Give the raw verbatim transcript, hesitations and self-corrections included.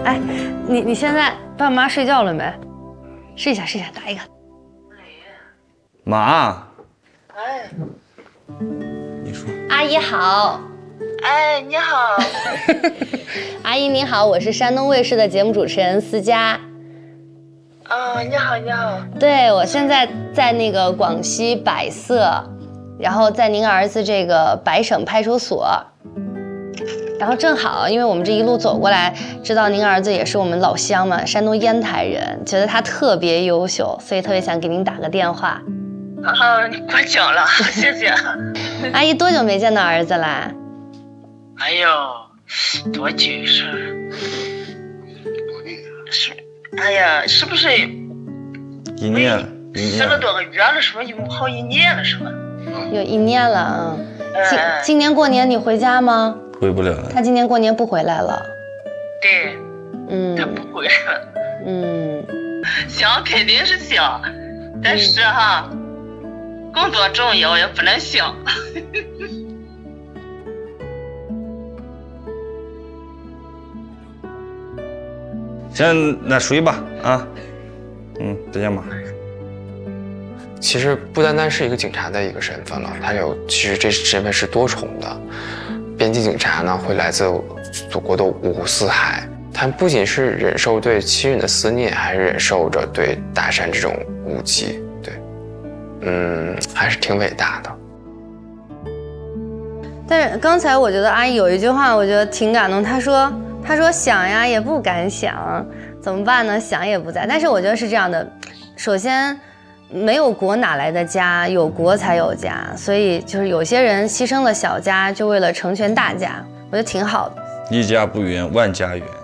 哎，你你现在爸妈睡觉了没？试一下，试一下，打一个。 妈。 哎。 你说。 阿姨好。 哎，你好。 阿姨您好，我是山东卫视的节目主持人思佳。 哦，你好，你好。 对，我现在在那个广西百色，然后在您儿子这个百省派出所。然后正好，因为我们这一路走过来，知道您儿子也是我们老乡嘛，山东烟台人，觉得他特别优秀，所以特别想给您打个电话。 啊，你过奖了，谢谢。 阿姨多久没见到儿子啦？ 哎呦，多久是？是，哎呀，是不是？ 一年，一年。 十个多个月了，是不是有好一年了，是吧？ 有一年了，嗯。今呃、 今年过年你回家吗？ 回不了了。 他今年过年不回来了。 对。 嗯。 他不回来了。 嗯。 想肯定是想，但是哈，嗯、工作重要也不能想。 行，那睡吧啊。嗯，再见吧。 其实不单单是一个警察的一个身份了，他有其实这身份是多重的。边境警察呢，会来自祖国的五湖四海，他不仅是忍受对亲人的思念，还忍受着对大山这种无极。对，嗯，还是挺伟大的。 但是刚才我觉得阿姨有一句话，我觉得挺感动。她说：“她说想呀也不敢想，怎么办呢？想也不在。”但是我觉得是这样的，首先。没有国哪来的家，有国才有家，所以就是有些人牺牲了小家，就为了成全大家，我觉得挺好的。 一家不远，万家远。